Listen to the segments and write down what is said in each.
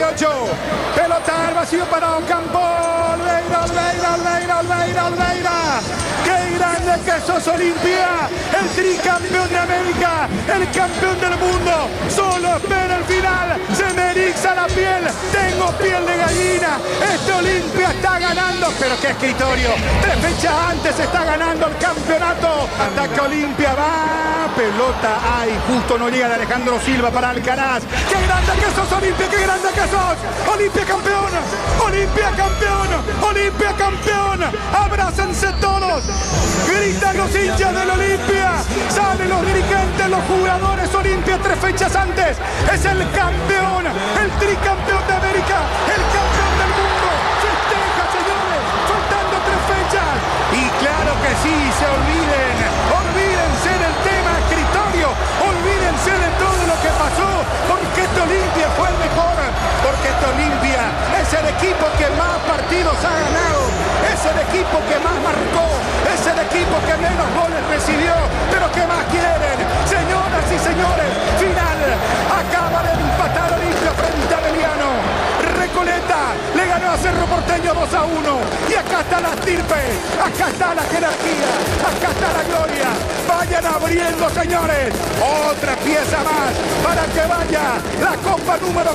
38. Pelota al vacío para Ocampo. Olveira. ¡Qué grande que sos, Olimpia! El tricampeón de América, el campeón del mundo. Solo espera el final. Se me eriza la piel. Tengo piel de gallina. Este Olimpia está ganando. Pero qué escritorio. 3 fechas antes está ganando el campeonato. Ataca Olimpia. Va. Pelota. Ay, justo no llega de Alejandro Silva para Alcaraz. ¡Qué grande que sos, Olimpia! ¡Qué grande que sos! Olimpia campeón. Olimpia campeón. Olimpia campeón. Abrácense todos. Gritan los hinchas del Olimpia. Salen los dirigentes, los jugadores. Olimpia 3 fechas antes es el campeón, el tricampeón de América, el campeón del mundo. Festeja, señores, faltando 3 fechas. Y claro que sí, olvídense del tema escritorio, olvídense de todo lo que pasó, porque este Olimpia fue el mejor, porque este Olimpia es el equipo que más partidos ha ganado, es el equipo que más marcó, es el equipo que menos goles recibió. Pero ¿qué más quieren? Señoras y señores, final. Acaba de empatar Olimpia frente a Beliano. Recoleta le ganó a Cerro Porteño 2-1. Y acá está la estirpe, acá está la jerarquía, acá está la gloria. Vayan abriendo, señores. Otra pieza más para que vaya la copa número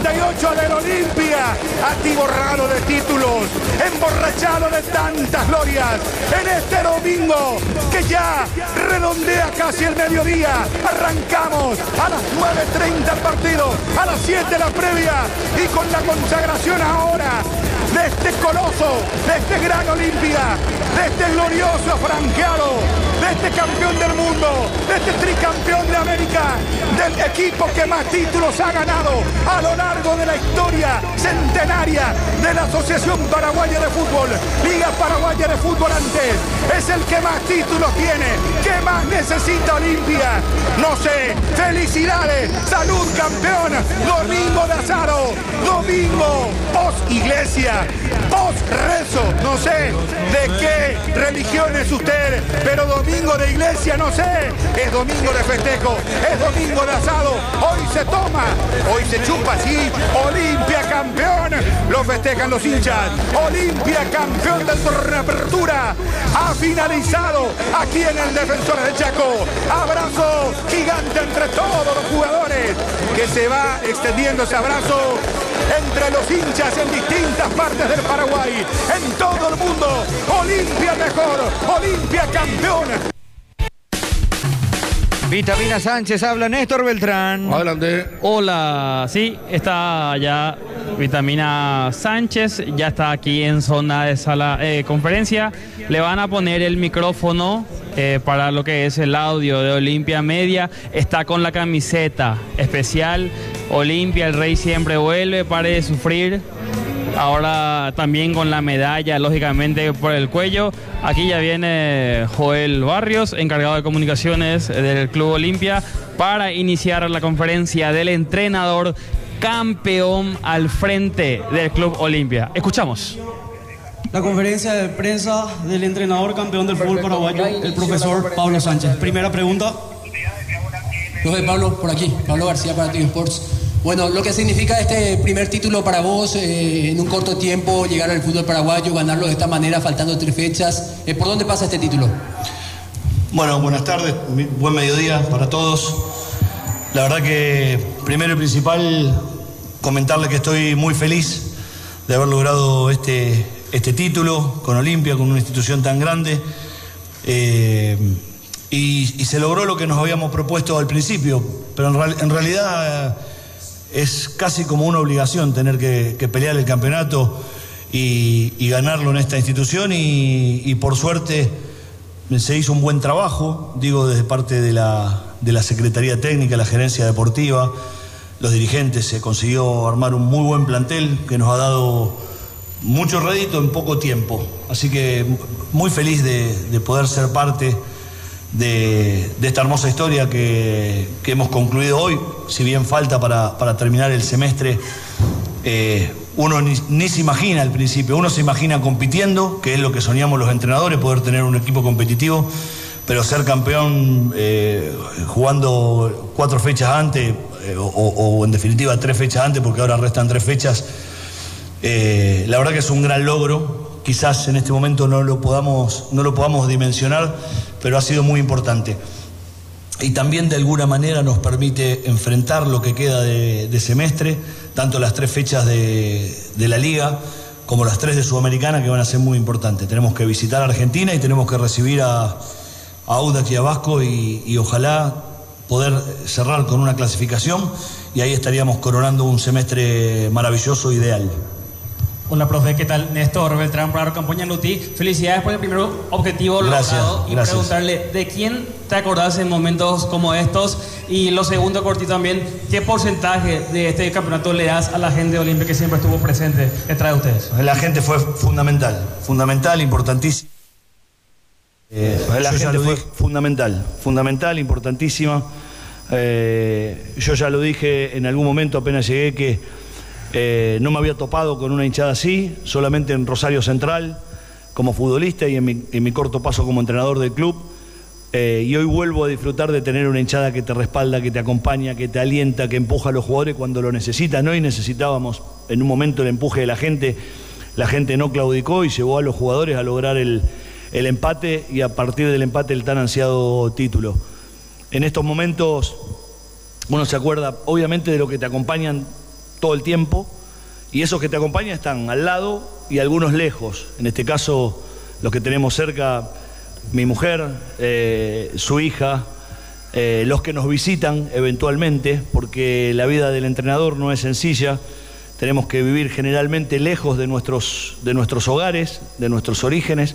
48 del Olimpia. Atiborrado de títulos, emborrachado de tantas glorias. En este domingo que ya redondea casi el mediodía. Arrancamos a las 9:30 el partido, a las 7 la previa, y con la consagración ahora de este coloso, de este gran Olimpia, de este glorioso franqueado, de este campeón del mundo, de este tricampeón de América, del equipo que más títulos ha ganado a lo largo de la historia centenaria de la Asociación Paraguaya de Fútbol, Liga Paraguaya de Fútbol antes. Es el que más títulos tiene. ¿Qué más necesita Olimpia? No sé. Felicidades. Salud, campeón. Domingo de Azaro. Domingo post iglesia, post rezo. No sé de qué religión es usted, pero domingo de iglesia, no sé. Es domingo de festejo. Es domingo de asado. Hoy se toma. Hoy se chupa, sí. Olimpia campeón. Lo festejan los hinchas. Olimpia campeón del torneo de apertura. Ha finalizado aquí en el Defensores de Chaco. Abrazo gigante entre todos los jugadores, que se va extendiendo ese abrazo entre los hinchas en distintas partes del Paraguay, en todo el mundo. Olimpia mejor, Olimpia campeón. Vitamina Sánchez, habla Néstor Beltrán. Adelante. Hola, sí, está ya Vitamina Sánchez, ya está aquí en zona de sala conferencia. Le van a poner el micrófono para lo que es el audio de Olimpia Media. Está con la camiseta especial. Olimpia, el rey siempre vuelve, pare de sufrir. Ahora también con la medalla, lógicamente, por el cuello. Aquí ya viene Joel Barrios, encargado de comunicaciones del Club Olimpia, para iniciar la conferencia del entrenador campeón al frente del Club Olimpia. Escuchamos. La conferencia de prensa del entrenador campeón del fútbol paraguayo, el profesor Pablo Sánchez. Primera pregunta. Profe Pablo, por aquí. Pablo García para TV Sports. Bueno, lo que significa este primer título para vos, en un corto tiempo, llegar al fútbol paraguayo, ganarlo de esta manera, faltando 3 fechas. ¿Por dónde pasa este título? Bueno, buenas tardes, buen mediodía para todos. La verdad que, primero y principal, comentarle que estoy muy feliz de haber logrado este título con Olimpia, con una institución tan grande. Y se logró lo que nos habíamos propuesto al principio, pero en realidad es casi como una obligación tener que pelear el campeonato y ganarlo en esta institución, y por suerte se hizo un buen trabajo, digo, desde parte de la Secretaría Técnica, la Gerencia Deportiva, los dirigentes. Se consiguió armar un muy buen plantel que nos ha dado mucho rédito en poco tiempo, así que muy feliz de poder ser parte de esta hermosa historia que hemos concluido hoy. Si bien falta para terminar el semestre, uno ni se imagina al principio, uno se imagina compitiendo, que es lo que soñamos los entrenadores, poder tener un equipo competitivo, pero ser campeón jugando 4 fechas antes, o en definitiva 3 fechas antes, porque ahora restan 3 fechas, la verdad que es un gran logro. Quizás en este momento no lo podamos dimensionar, pero ha sido muy importante. Y también de alguna manera nos permite enfrentar lo que queda de semestre, tanto las 3 fechas de la Liga como las 3 de Sudamericana, que van a ser muy importantes. Tenemos que visitar a Argentina y tenemos que recibir a Audax y a Vasco y ojalá poder cerrar con una clasificación, y ahí estaríamos coronando un semestre maravilloso, ideal. Hola, profe, ¿qué tal? Néstor Beltrán, para Campaña Lutí. Felicidades por el primer objetivo logrado. Y gracias. Preguntarle, ¿de quién te acordás en momentos como estos? Y lo segundo, cortito también, ¿qué porcentaje de este campeonato le das a la gente de Olimpia que siempre estuvo presente detrás de ustedes? La gente fue fundamental, importantísima. La gente fue fundamental, importantísima. Yo ya lo dije en algún momento apenas llegué que no me había topado con una hinchada así, solamente en Rosario Central como futbolista y en mi corto paso como entrenador del club, y hoy vuelvo a disfrutar de tener una hinchada que te respalda, que te acompaña, que te alienta, que empuja a los jugadores cuando lo necesitan. Hoy necesitábamos en un momento el empuje de la gente no claudicó y llevó a los jugadores a lograr el empate, y a partir del empate el tan ansiado título. En estos momentos uno se acuerda obviamente de lo que te acompañan todo el tiempo, y esos que te acompañan están al lado y algunos lejos. En este caso, los que tenemos cerca, mi mujer, su hija, los que nos visitan eventualmente, porque la vida del entrenador no es sencilla. Tenemos que vivir generalmente lejos de nuestros hogares, de nuestros orígenes,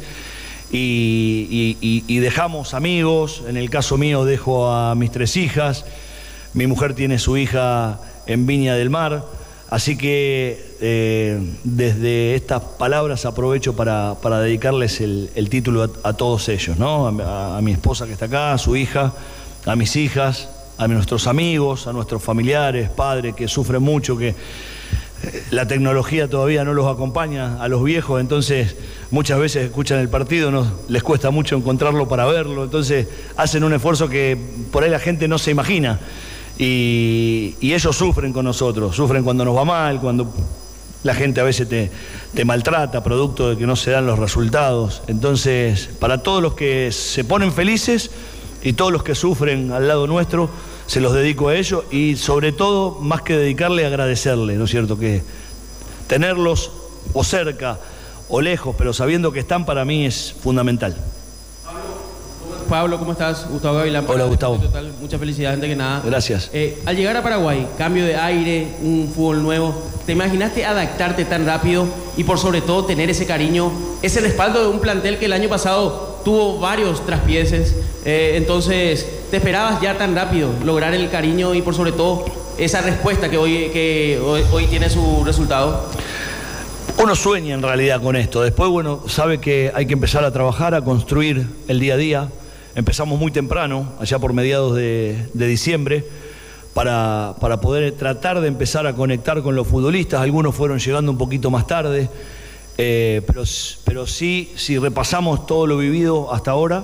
y dejamos amigos. En el caso mío dejo a mis 3 hijas, mi mujer tiene su hija en Viña del Mar, así que desde estas palabras aprovecho para dedicarles el título a todos ellos, ¿no? A mi esposa que está acá, a su hija, a mis hijas, a nuestros amigos, a nuestros familiares, padres que sufren mucho, que la tecnología todavía no los acompaña, a los viejos, entonces muchas veces escuchan el partido, les cuesta mucho encontrarlo para verlo, entonces hacen un esfuerzo que por ahí la gente no se imagina. Y ellos sufren con nosotros, sufren cuando nos va mal, cuando la gente a veces te maltrata, producto de que no se dan los resultados. Entonces, para todos los que se ponen felices y todos los que sufren al lado nuestro, se los dedico a ellos, y sobre todo, más que dedicarle, agradecerle, ¿no es cierto? Que tenerlos o cerca o lejos, pero sabiendo que están, para mí es fundamental. Pablo, ¿cómo estás? Gustavo Gavilán. Hola, Gustavo. Total, mucha felicidad, antes que nada. Gracias. Al llegar a Paraguay, cambio de aire, un fútbol nuevo, ¿te imaginaste adaptarte tan rápido y por sobre todo tener ese cariño, ese respaldo de un plantel que el año pasado tuvo varios traspieces? Entonces, ¿te esperabas ya tan rápido lograr el cariño y por sobre todo esa respuesta que hoy tiene su resultado? Uno sueña en realidad con esto. Después, bueno, sabe que hay que empezar a trabajar, a construir el día a día. Empezamos muy temprano, allá por mediados de diciembre, para poder tratar de empezar a conectar con los futbolistas. Algunos fueron llegando un poquito más tarde, pero sí, si repasamos todo lo vivido hasta ahora,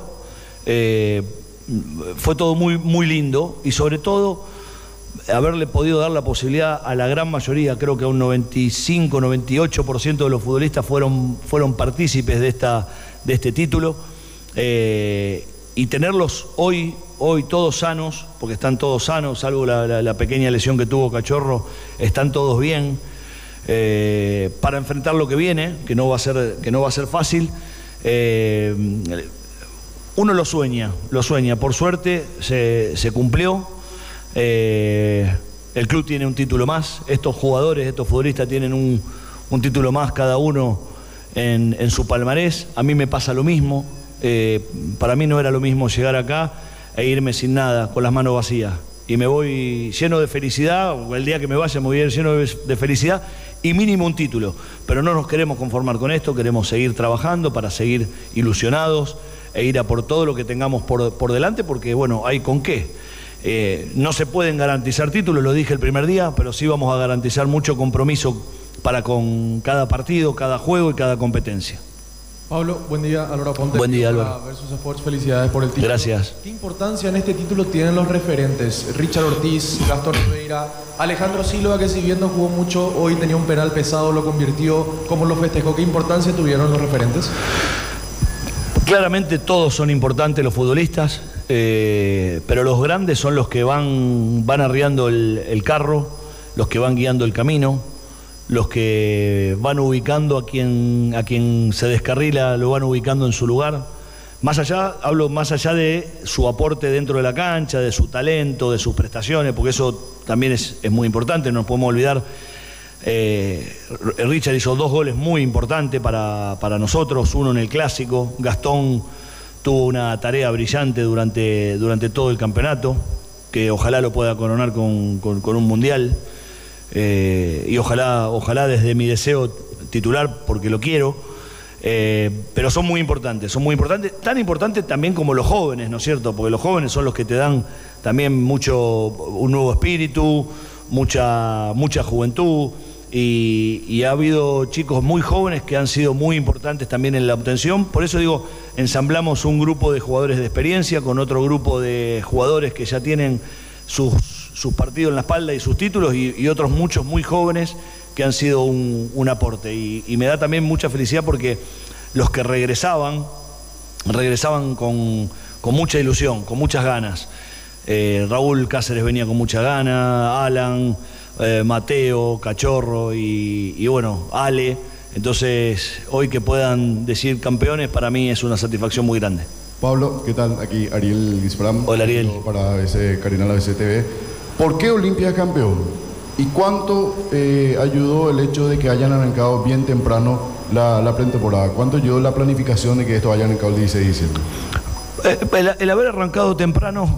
fue todo muy, muy lindo, y sobre todo haberle podido dar la posibilidad a la gran mayoría, creo que a un 95, 98% de los futbolistas fueron partícipes de este título, y tenerlos hoy todos sanos, porque están todos sanos, salvo la pequeña lesión que tuvo Cachorro, están todos bien, para enfrentar lo que viene, que no va a ser fácil. Uno lo sueña, por suerte se cumplió. El club tiene un título más, estos futbolistas tienen un título más cada uno en su palmarés. A mí me pasa lo mismo. Para mí no era lo mismo llegar acá e irme sin nada, con las manos vacías, y me voy lleno de felicidad, o el día que me vaya me voy a ir lleno de felicidad y mínimo un título, pero no nos queremos conformar con esto, queremos seguir trabajando para seguir ilusionados e ir a por todo lo que tengamos por delante, porque bueno, hay con qué. No se pueden garantizar títulos, lo dije el primer día, pero sí vamos a garantizar mucho compromiso para con cada partido, cada juego y cada competencia. Pablo, buen día, Álvaro Ponte. Buen día, Álvaro. Versus Sports, felicidades por el título. Gracias. ¿Qué importancia en este título tienen los referentes? Richard Ortiz, Gastón Rivera, Alejandro Silva, que si bien no jugó mucho, hoy tenía un penal pesado, lo convirtió. ¿Cómo lo festejó? ¿Qué importancia tuvieron los referentes? Claramente todos son importantes los futbolistas, pero los grandes son los que van arriando el carro, los que van guiando el camino, los que van ubicando a quien se descarrila, lo van ubicando en su lugar. Hablo más allá de su aporte dentro de la cancha, de su talento, de sus prestaciones, porque eso también es muy importante, no nos podemos olvidar. Richard hizo 2 goles muy importantes para nosotros, uno en el Clásico. Gastón tuvo una tarea brillante durante todo el campeonato, que ojalá lo pueda coronar con un mundial. Y ojalá desde mi deseo titular, porque lo quiero, pero son muy importantes, tan importantes también como los jóvenes, ¿no es cierto? Porque los jóvenes son los que te dan también un nuevo espíritu, mucha juventud, y ha habido chicos muy jóvenes que han sido muy importantes también en la obtención. Por eso digo, ensamblamos un grupo de jugadores de experiencia con otro grupo de jugadores que ya tienen sus partidos en la espalda y sus títulos, y otros muchos muy jóvenes que han sido un aporte, y me da también mucha felicidad porque los que regresaban con mucha ilusión, con muchas ganas. Raúl Cáceres venía con mucha gana, Alan, Mateo, Cachorro y bueno, Ale. Entonces hoy que puedan decir campeones, para mí es una satisfacción muy grande. Pablo, ¿qué tal? Aquí Ariel Guisfram. Hola, Ariel. Para Carinal ABC TV. ¿Por qué Olimpia es campeón? ¿Y cuánto ayudó el hecho de que hayan arrancado bien temprano la pretemporada? ¿Cuánto ayudó la planificación de que esto haya arrancado el 16 de diciembre? El haber arrancado temprano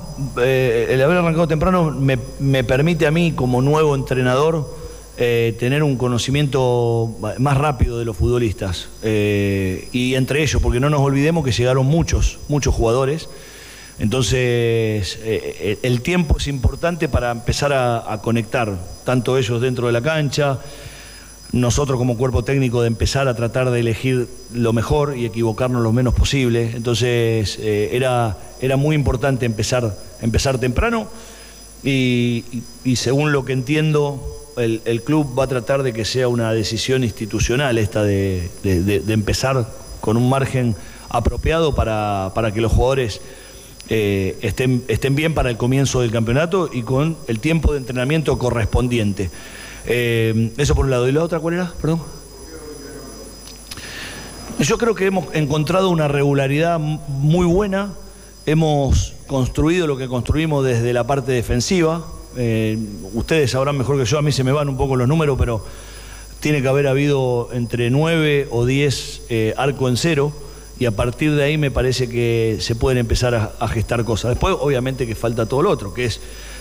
me permite a mí, como nuevo entrenador, tener un conocimiento más rápido de los futbolistas, y entre ellos, porque no nos olvidemos que llegaron muchos jugadores. Entonces el tiempo es importante para empezar a conectar, tanto ellos dentro de la cancha, nosotros como cuerpo técnico, de empezar a tratar de elegir lo mejor y equivocarnos lo menos posible. Entonces era muy importante empezar temprano, y según lo que entiendo, el club va a tratar de que sea una decisión institucional esta de empezar con un margen apropiado para que los jugadores estén bien para el comienzo del campeonato y con el tiempo de entrenamiento correspondiente. Eso por un lado. ¿Y la otra cuál era? Perdón. Yo creo que hemos encontrado una regularidad muy buena. Hemos construido lo que construimos desde la parte defensiva. Ustedes sabrán mejor que yo, a mí se me van un poco los números, pero tiene que haber habido entre 9 o 10 arco en cero, y a partir de ahí me parece que se pueden empezar a gestar cosas. Después, obviamente, que falta todo lo otro, que es